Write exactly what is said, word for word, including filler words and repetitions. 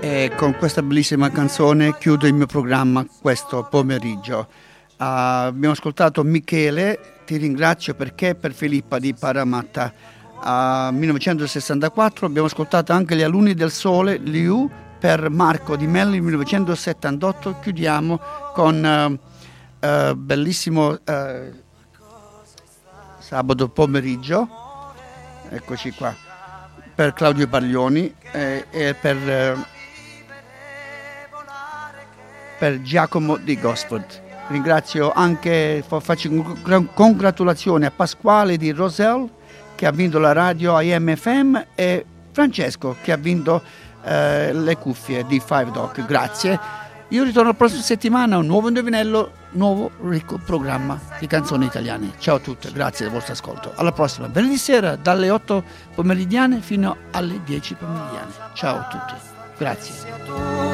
E con questa bellissima canzone chiudo il mio programma questo pomeriggio. Uh, abbiamo ascoltato Michele, ti ringrazio perché per Filippa di Paramatta. Uh, millenovecentosessantaquattro abbiamo ascoltato anche Gli Alunni del Sole, Liu, per Marco Di Melli, millenovecentosettantotto. Chiudiamo con uh, uh, bellissimo uh, sabato pomeriggio, eccoci qua, per Claudio Baglioni eh, e per, eh, per Giacomo di Gosford. Ringrazio anche, faccio congratulazioni a Pasquale di Roselle che ha vinto la radio I M F M e Francesco che ha vinto eh, le cuffie di Five Doc. Grazie. Io ritorno la prossima settimana, un nuovo indovinello, nuovo ricco programma di canzoni italiane. Ciao a tutti, grazie del vostro ascolto. Alla prossima, venerdì sera dalle otto pomeridiane fino alle dieci pomeridiane. Ciao a tutti, grazie.